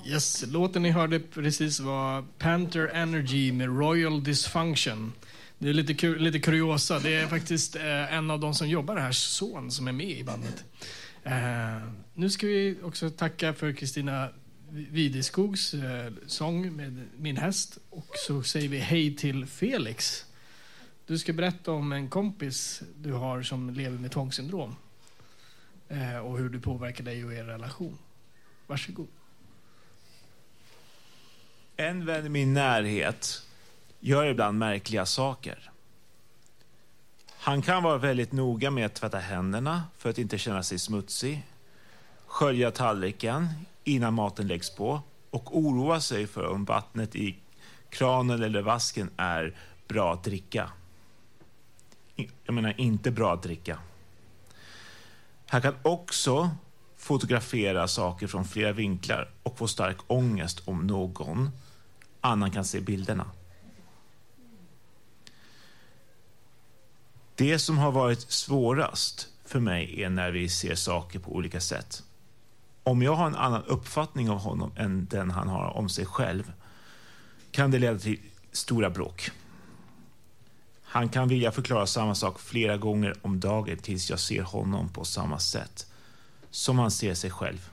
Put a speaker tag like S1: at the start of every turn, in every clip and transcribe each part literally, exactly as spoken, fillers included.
S1: Yes, låten ni hörde precis var Panther Energy med Royal Dysfunction. Det är lite, kul, lite kuriosa. Det är faktiskt eh, en av de som jobbar här, son, som är med i bandet. Eh, nu ska vi också tacka för Kristina Wideskogs eh, sång med Min häst. Och så säger vi hej till Felix. Du ska berätta om en kompis du har som lever med tvångssyndrom. Eh, och hur det påverkar dig och er relation. Varsågod.
S2: En vän i min närhet gör ibland märkliga saker. Han kan vara väldigt noga med att tvätta händerna för att inte känna sig smutsig, skölja tallriken innan maten läggs på och oroa sig för om vattnet i kranen eller vasken är bra att dricka. Jag menar inte bra att dricka. Han kan också fotografera saker från flera vinklar och få stark ångest om någon annan kan se bilderna. Det som har varit svårast för mig är när vi ser saker på olika sätt. Om jag har en annan uppfattning av honom än den han har om sig själv kan det leda till stora bråk. Han kan vilja förklara samma sak flera gånger om dagen tills jag ser honom på samma sätt som han ser sig själv.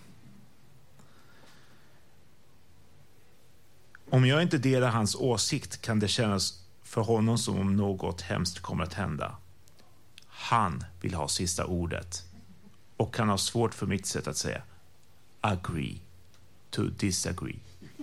S2: Om jag inte delar hans åsikt kan det kännas för honom som om något hemskt kommer att hända. Han vill ha sista ordet och kan ha svårt för mitt sätt att säga agree to disagree.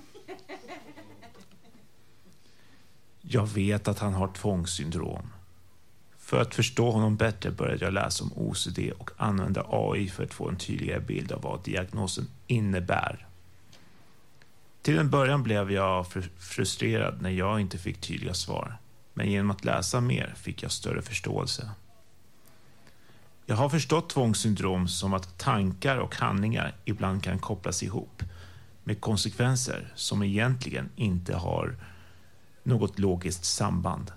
S2: Jag vet att han har tvångssyndrom. För att förstå honom bättre började jag läsa om O C D och använda A I för att få en tydligare bild av vad diagnosen innebär. Till en början blev jag frustrerad när jag inte fick tydliga svar. Men genom att läsa mer fick jag större förståelse. Jag har förstått tvångssyndrom som att tankar och handlingar ibland kan kopplas ihop med konsekvenser som egentligen inte har något logiskt samband.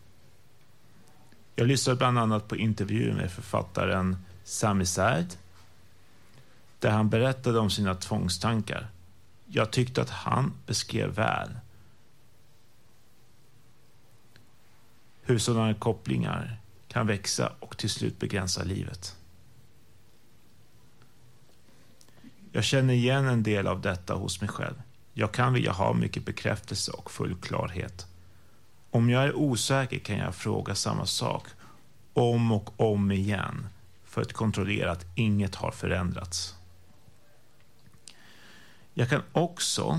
S2: Jag lyssnade bland annat på intervjuer med författaren Sami Said där han berättade om sina tvångstankar. Jag tyckte att han beskrev väl hur sådana kopplingar kan växa och till slut begränsa livet. Jag känner igen en del av detta hos mig själv. Jag kan vilja ha mycket bekräftelse och full klarhet. Om jag är osäker kan jag fråga samma sak om och om igen för att kontrollera att inget har förändrats. Jag kan också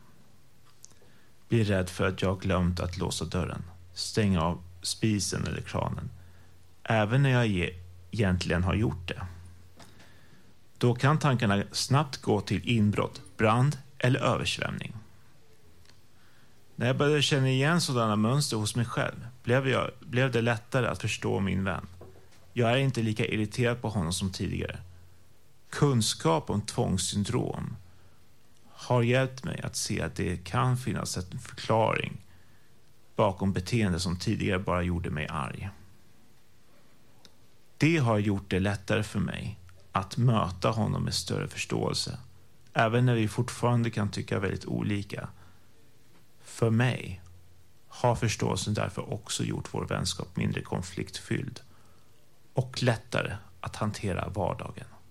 S2: bli rädd för att jag glömt att låsa dörren, stänga av spisen eller kranen, även när jag egentligen har gjort det. Då kan tankarna snabbt gå till inbrott, brand eller översvämning. När jag började känna igen sådana mönster hos mig själv blev, jag, blev det lättare att förstå min vän. Jag är inte lika irriterad på honom som tidigare. Kunskap om tvångssyndrom har hjälpt mig att se att det kan finnas en förklaring bakom beteende som tidigare bara gjorde mig arg. Det har gjort det lättare för mig att möta honom med större förståelse, även när vi fortfarande kan tycka väldigt olika. För mig har förståelsen därför också gjort vår vänskap mindre konfliktfylld och lättare att hantera vardagen.